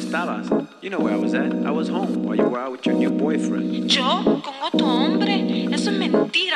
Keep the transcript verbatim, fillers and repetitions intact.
estabas? You know where I was at. I was home while you were out with your new boyfriend. ¿Yo? ¿Con otro hombre? Eso es mentira.